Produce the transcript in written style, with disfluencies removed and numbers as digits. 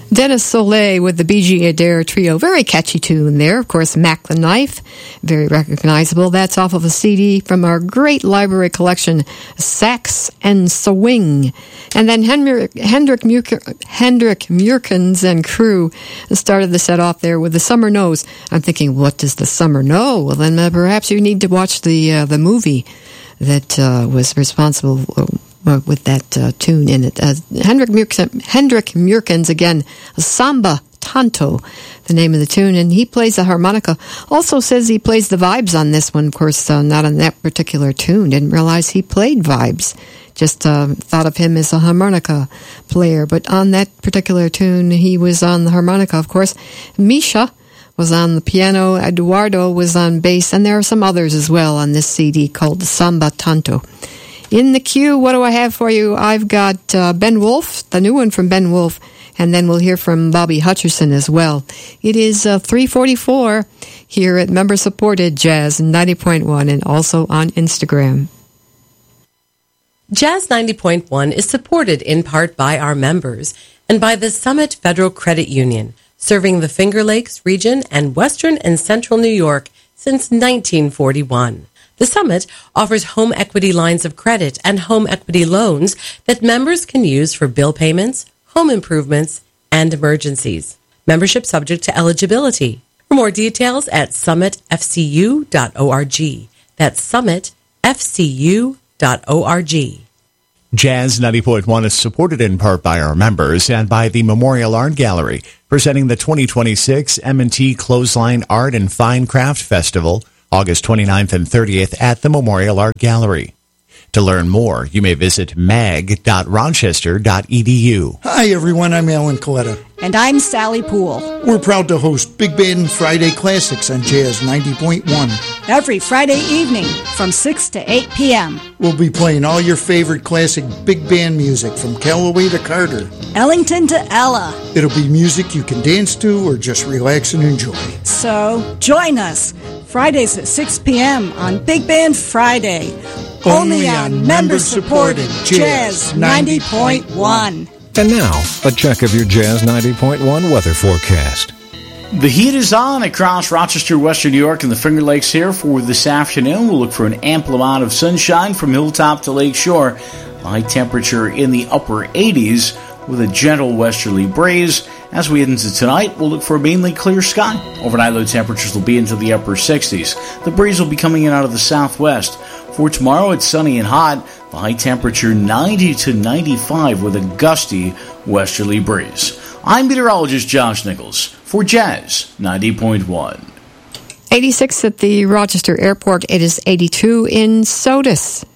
Dennis Soleil with the BG Adair Trio. Very catchy tune there. Of course, Mac the Knife. Very recognizable. That's off of a CD from our great library collection, Sax and Swing. And then Hendrik Murkens and crew started the set off there with The Summer Knows. I'm thinking, what does the summer know? Well, then perhaps you need to watch the movie that was responsible with that tune in it. Hendrik Murkens, again, Samba Tanto, the name of the tune, and he plays the harmonica. Also says he plays the vibes on this one, of course, not on that particular tune. Didn't realize he played vibes. Just thought of him as a harmonica player, but on that particular tune, he was on the harmonica, of course. Misha was on the piano, Eduardo was on bass, and there are some others as well on this CD called Samba Tanto. In the queue, what do I have for you? I've got Ben Wolf, the new one from Ben Wolf, and then we'll hear from Bobby Hutcherson as well. It is 3:44 here at member-supported Jazz 90.1 and also on Instagram. Jazz 90.1 is supported in part by our members and by the Summit Federal Credit Union, serving the Finger Lakes region and western and central New York since 1941. The Summit offers home equity lines of credit and home equity loans that members can use for bill payments, home improvements, and emergencies. Membership subject to eligibility. For more details at summitfcu.org. That's summitfcu.org. Jazz 90.1 is supported in part by our members and by the Memorial Art Gallery, presenting the 2026 M&T Clothesline Art and Fine Craft Festival, August 29th and 30th at the Memorial Art Gallery. To learn more, you may visit mag.rochester.edu. Hi, everyone. I'm Alan Coletta. And I'm Sally Poole. We're proud to host Big Band Friday Classics on Jazz 90.1. Every Friday evening from 6 to 8 p.m. We'll be playing all your favorite classic big band music from Callaway to Carter, Ellington to Ella. It'll be music you can dance to or just relax and enjoy. So, join us Fridays at 6 p.m. on Big Band Friday. Only on member-supported Jazz 90.1. And now, a check of your Jazz 90.1 weather forecast. The heat is on across Rochester, Western New York, and the Finger Lakes here for this afternoon. We'll look for an ample amount of sunshine from hilltop to lakeshore. High temperature in the upper 80s with a gentle westerly breeze. As we head into tonight, we'll look for a mainly clear sky. Overnight low temperatures will be into the upper 60s. The breeze will be coming in out of the southwest. For tomorrow, it's sunny and hot. The high temperature 90 to 95 with a gusty westerly breeze. I'm meteorologist Josh Nichols for Jazz 90.1. 86 at the Rochester Airport. It is 82 in Sodus.